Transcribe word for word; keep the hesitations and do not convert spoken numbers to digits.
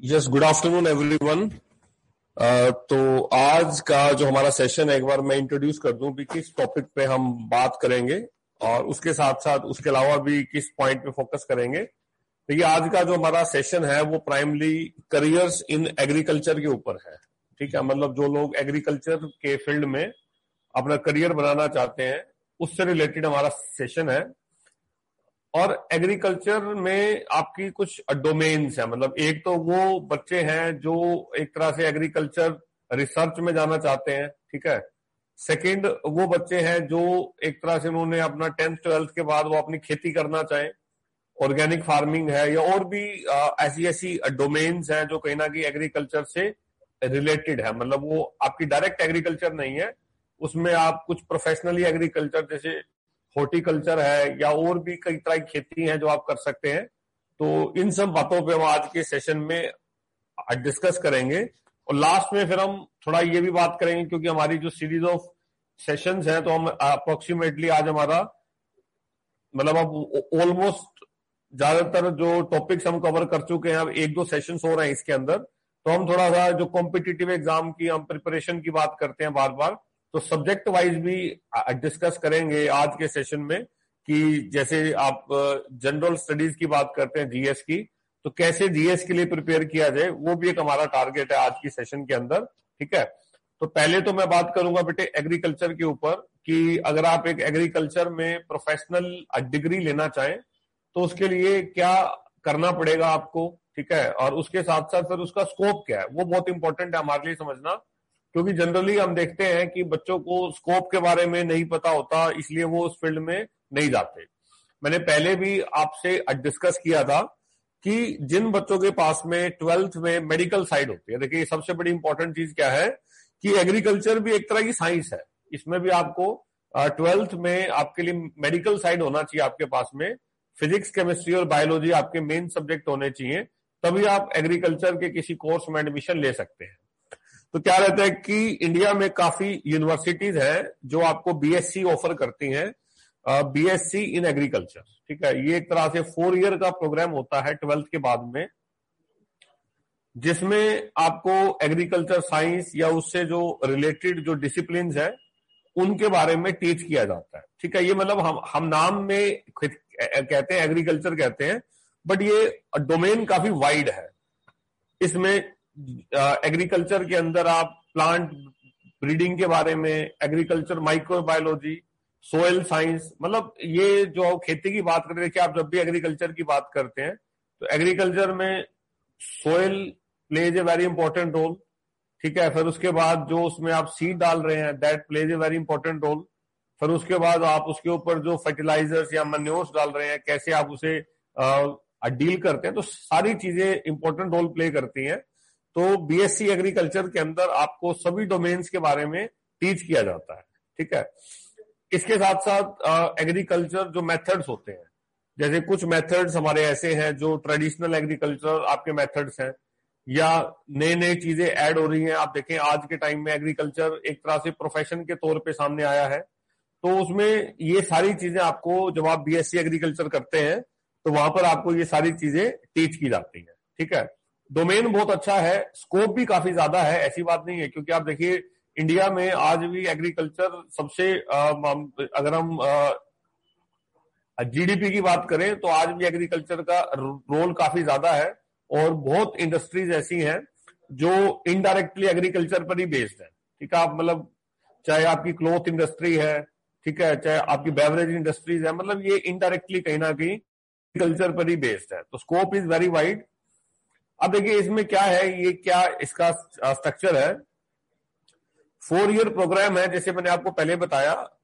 Yes, good afternoon everyone. तो आज का जो हमारा सेशन है, एक बार मैं इंट्रोड्यूस कर दूं भी किस टॉपिक पे हम बात करेंगे और उसके साथ साथ उसके अलावा भी किस पॉइंट पे फोकस करेंगे। तो ये आज का जो हमारा सेशन है वो प्राइमली करियर्स इन एग्रीकल्चर के ऊपर है। ठीक है, मतलब जो लोग एग्रीकल्चर के फील्ड में अपना करियर बनाना चाहते हैं उससे रिलेटेड हमारा सेशन है। और एग्रीकल्चर में आपकी कुछ डोमेन्स हैं, मतलब एक तो वो बच्चे हैं जो एक तरह से एग्रीकल्चर रिसर्च में जाना चाहते हैं। ठीक है, सेकंड वो बच्चे हैं जो एक तरह से उन्होंने अपना टेंथ ट्वेल्थ के बाद वो अपनी खेती करना चाहें, ऑर्गेनिक फार्मिंग है या और भी आ, ऐसी ऐसी डोमेन्स हैं जो कहीं ना कहीं एग्रीकल्चर से रिलेटेड है। मतलब वो आपकी डायरेक्ट एग्रीकल्चर नहीं है, उसमें आप कुछ प्रोफेशनली एग्रीकल्चर जैसे हॉर्टिकल्चर है या और भी कई तरह की खेती है जो आप कर सकते हैं। तो इन सब बातों पे हम आज के सेशन में डिस्कस करेंगे और लास्ट में फिर हम थोड़ा ये भी बात करेंगे, क्योंकि हमारी जो सीरीज ऑफ सेशंस हैं तो हम अप्रोक्सीमेटली आज हमारा मतलब अब ऑलमोस्ट ज्यादातर जो टॉपिक्स हम कवर कर चुके हैं, अब एक दो सेशंस हो रहे हैं इसके अंदर। तो हम थोड़ा सा जो कॉम्पिटिटिव एग्जाम की हम प्रिपरेशन की बात करते हैं बार बार, तो सब्जेक्ट वाइज भी डिस्कस करेंगे आज के सेशन में कि जैसे आप जनरल स्टडीज की बात करते हैं जीएस की, तो कैसे जीएस के लिए प्रिपेयर किया जाए वो भी एक हमारा टारगेट है आज की सेशन के अंदर। ठीक है, तो पहले तो मैं बात करूंगा बेटे एग्रीकल्चर के ऊपर कि अगर आप एक एग्रीकल्चर में प्रोफेशनल डिग्री लेना चाहें तो उसके लिए क्या करना पड़ेगा आपको। ठीक है, और उसके साथ साथ फिर उसका स्कोप क्या है वो बहुत इंपॉर्टेंट है हमारे लिए समझना, क्योंकि जनरली हम देखते हैं कि बच्चों को स्कोप के बारे में नहीं पता होता, इसलिए वो उस फील्ड में नहीं जाते। मैंने पहले भी आपसे डिस्कस किया था कि जिन बच्चों के पास में ट्वेल्थ में मेडिकल साइड होती है, देखिए सबसे बड़ी इंपॉर्टेंट चीज क्या है कि एग्रीकल्चर भी एक तरह की साइंस है, इसमें भी आपको ट्वेल्थ में आपके लिए मेडिकल साइड होना चाहिए आपके पास में, फिजिक्स केमिस्ट्री और बायोलॉजी आपके मेन सब्जेक्ट होने चाहिए, तभी आप एग्रीकल्चर के किसी कोर्स में एडमिशन ले सकते हैं। तो क्या रहता है कि इंडिया में काफी यूनिवर्सिटीज हैं जो आपको बीएससी ऑफर करती हैं, बीएससी इन एग्रीकल्चर। ठीक है, ये एक तरह से फोर ईयर का प्रोग्राम होता है ट्वेल्थ के बाद में, जिसमें आपको एग्रीकल्चर साइंस या उससे जो रिलेटेड जो डिसिप्लिन है उनके बारे में टीच किया जाता है। ठीक है, ये मतलब हम हम नाम में कहते हैं एग्रीकल्चर कहते हैं, बट ये डोमेन काफी वाइड है। इसमें एग्रीकल्चर के अंदर आप प्लांट ब्रीडिंग के बारे में, एग्रीकल्चर माइक्रोबायोलॉजी, सोयल साइंस, मतलब ये जो खेती की बात करते हैं कि आप जब भी एग्रीकल्चर की बात करते हैं तो एग्रीकल्चर में soil plays a very important role. ठीक है, फिर उसके बाद जो उसमें आप सीड डाल रहे हैं that plays a very important role. फिर उसके बाद आप उसके ऊपर जो फर्टिलाइजर्स या मैन्योर्स डाल रहे हैं कैसे आप उसे डील करते हैं, तो सारी चीजें इंपॉर्टेंट रोल प्ले करती हैं। तो बीएससी एग्रीकल्चर के अंदर आपको सभी डोमेन्स के बारे में टीच किया जाता है। ठीक है, इसके साथ साथ एग्रीकल्चर जो मेथड्स होते हैं, जैसे कुछ मेथड्स हमारे ऐसे हैं जो ट्रेडिशनल एग्रीकल्चर आपके मेथड्स हैं, या नए नए चीजें ऐड हो रही हैं। आप देखें आज के टाइम में एग्रीकल्चर एक तरह से प्रोफेशन के तौर पे सामने आया है, तो उसमें ये सारी चीजें आपको जब आप बीएससी एग्रीकल्चर करते हैं तो वहां पर आपको ये सारी चीजें टीच की जाती हैं। ठीक है, डोमेन बहुत अच्छा है, स्कोप भी काफी ज्यादा है, ऐसी बात नहीं है, क्योंकि आप देखिए इंडिया में आज भी एग्रीकल्चर सबसे अगर हम जीडीपी की बात करें तो आज भी एग्रीकल्चर का रोल काफी ज्यादा है, और बहुत इंडस्ट्रीज ऐसी हैं जो इनडायरेक्टली एग्रीकल्चर पर ही बेस्ड है। ठीक है, आप मतलब चाहे आपकी क्लॉथ इंडस्ट्री है, ठीक है, चाहे आपकी बेवरेज इंडस्ट्रीज है, मतलब ये इनडायरेक्टली कहीं ना कहीं एग्रीकल्चर पर ही बेस्ड है। तो स्कोप इज वेरी वाइड। अब देखिए इसमें क्या है, ये क्या इसका स्ट्रक्चर है। फोर ईयर प्रोग्राम है, जैसे मैंने आपको पहले बताया